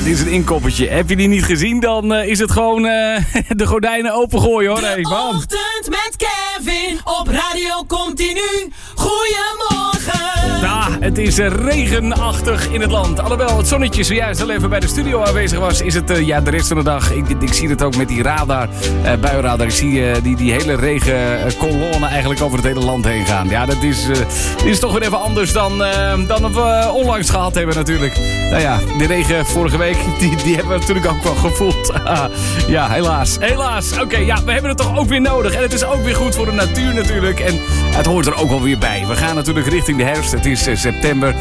in zijn inkoppertje. Heb je die niet gezien, dan is het gewoon de gordijnen opengooien, hoor. De ochtend met Kevin op Radio Continu. Goedemorgen. Ja, het is regenachtig in het land. Alhoewel het zonnetje zojuist al even bij de studio aanwezig was, is het de rest van de dag. Ik zie het ook met die radar, buienradar. Ik zie die hele regenkolonne eigenlijk over het hele land heen gaan. Ja, dat is toch weer even anders dan we onlangs gehad hebben natuurlijk. Nou ja, de regen vorige week, die hebben we natuurlijk ook wel gevoeld. Ja, helaas. Oké, ja, we hebben het toch ook weer nodig. En het is ook weer goed voor de natuur natuurlijk. En het hoort er ook wel weer bij. We gaan natuurlijk richting de herfst. Het is september.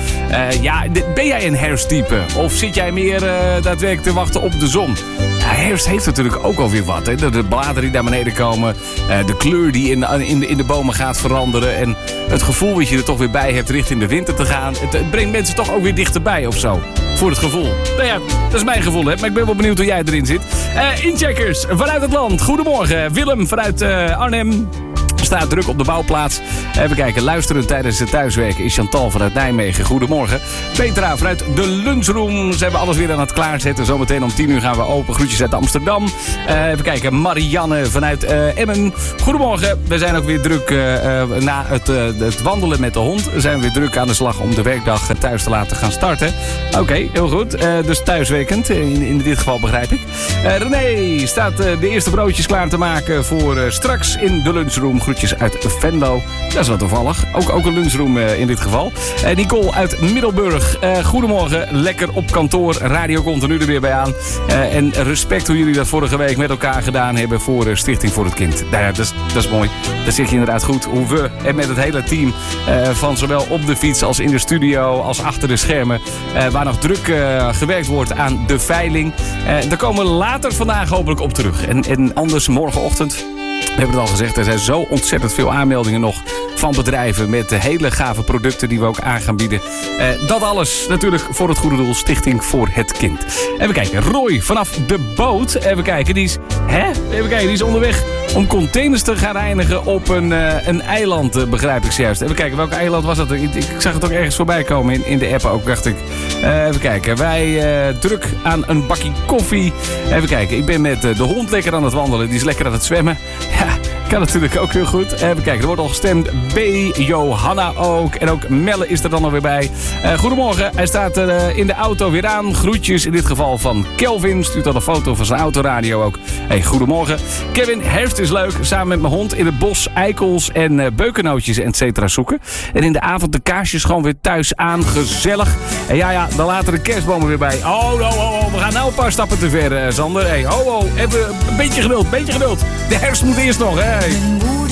Ben jij een herfsttype? Of zit jij meer daadwerkelijk te wachten op de zon? Ja, herfst heeft natuurlijk ook alweer wat. Hè? De bladeren die naar beneden komen. De kleur die in de bomen gaat veranderen. En het gevoel dat je er toch weer bij hebt richting de winter te gaan. Het brengt mensen toch ook weer dichterbij of zo. Voor het gevoel. Nou ja, dat is mijn gevoel, hè. Maar ik ben wel benieuwd hoe jij erin zit. Incheckers vanuit het land. Goedemorgen. Willem vanuit Arnhem. Staat druk op de bouwplaats. Even kijken, luisteren tijdens het thuiswerken is Chantal vanuit Nijmegen. Goedemorgen. Petra vanuit de lunchroom. Ze hebben alles weer aan het klaarzetten. Zometeen om 10 uur gaan we open. Groetjes uit Amsterdam. Even kijken, Marianne vanuit Emmen. Goedemorgen. We zijn ook weer druk na het wandelen met de hond. We zijn weer druk aan de slag om de werkdag thuis te laten gaan starten. Oké, heel goed. Dus thuiswerkend. In dit geval begrijp ik. René staat de eerste broodjes klaar te maken voor straks in de lunchroom. Groetjes uit Venlo. Dat is wel toevallig. Ook een lunchroom in dit geval. Nicole uit Middelburg. Goedemorgen. Lekker op kantoor. Radio Continu er weer bij aan. En respect hoe jullie dat vorige week met elkaar gedaan hebben voor Stichting voor het Kind. Nou ja, dat is mooi. Dat zeg je inderdaad goed. Hoe we en met het hele team van zowel op de fiets als in de studio als achter de schermen. Waar nog druk gewerkt wordt aan de veiling. Daar komen we later vandaag hopelijk op terug. En anders morgenochtend. We hebben het al gezegd, er zijn zo ontzettend veel aanmeldingen nog van bedrijven met hele gave producten die we ook aan gaan bieden. Dat alles natuurlijk voor het goede doel, Stichting voor het Kind. Even kijken, Roy vanaf de boot. Even kijken, die is onderweg om containers te gaan reinigen op een eiland, begrijp ik zojuist. Even kijken, welk eiland was dat? Ik zag het ook ergens voorbij komen in de app ook, dacht ik. Even kijken, wij druk aan een bakje koffie. Even kijken, ik ben met de hond lekker aan het wandelen. Die is lekker aan het zwemmen. Ja, kan natuurlijk ook heel goed. Even kijken, er wordt al gestemd. B, Johanna ook. En ook Melle is er dan alweer bij. Goedemorgen, hij staat in de auto weer aan. Groetjes in dit geval van Kelvin. Stuurt al een foto van zijn autoradio ook. Hey, goedemorgen. Kevin, herfst is leuk. Samen met mijn hond in het bos eikels en beukennootjes et cetera zoeken. En in de avond de kaarsjes gewoon weer thuis aan. Gezellig. En ja, dan later de kerstbomen weer bij. Oh, we gaan nou een paar stappen te ver, Sander. Hey, even een beetje geduld. De herfst moet eerst nog, hè.